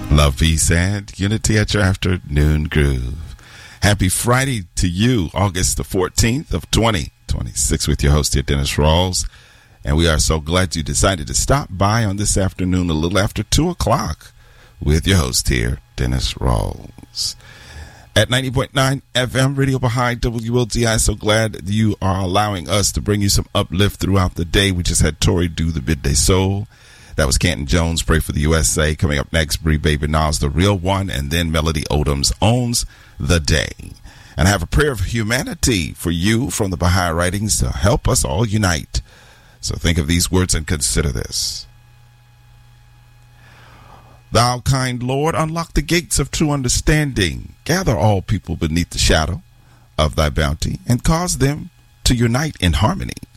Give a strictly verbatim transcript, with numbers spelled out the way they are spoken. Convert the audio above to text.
Love, peace, and unity at your afternoon groove. Happy Friday to you, August the fourteenth of twenty twenty-six, with your host here, Dennis Rawls. And we are so glad you decided to stop by on this afternoon a little after two o'clock with your host here, Dennis Rawls. At ninety point nine F M, Radio Baha'i W L D I, so glad you are allowing us to bring you some uplift throughout the day. We just had Tori do the Midday Soul. That was Canton Jones, Pray for the U S A. Coming up next, Bree Baby Nas, The Real One, and then Melody Odom's Owns the Day. And I have a prayer of humanity for you from the Baha'i Writings to help us all unite. So think of these words and consider this. Thou, kind Lord, unlock the gates of true understanding. Gather all people beneath the shadow of thy bounty and cause them to unite in harmony.